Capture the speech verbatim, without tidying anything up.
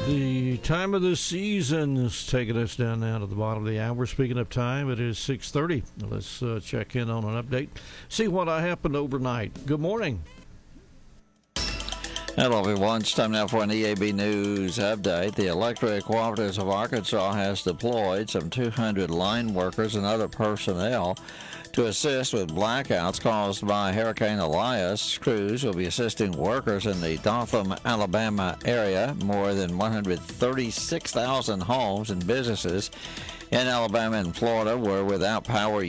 The time of the season is taking us down now to the bottom of the hour. Speaking of time, it is six thirty. Let's uh, check in on an update, see what happened overnight. Good morning. Hello, everyone. It's time now for an E A B News update. The Electric Cooperatives of Arkansas has deployed some two hundred line workers and other personnel to assist with blackouts caused by Hurricane Elias. Crews will be assisting workers in the Dothan, Alabama area. More than one hundred thirty-six thousand homes and businesses in Alabama and Florida were without power